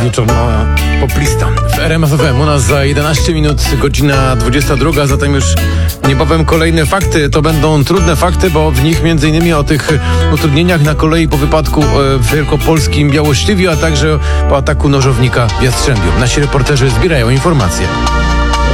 pojedynczą poplista. W RMF FM u nas za 11 minut, godzina 22, zatem już niebawem kolejne fakty. To będą trudne fakty, bo w nich m.in. o tych utrudnieniach na kolei po wypadku w wielkopolskim Białośliwiu, a także po ataku nożownika w Jastrzębiu. Nasi reporterzy zbierają informacje.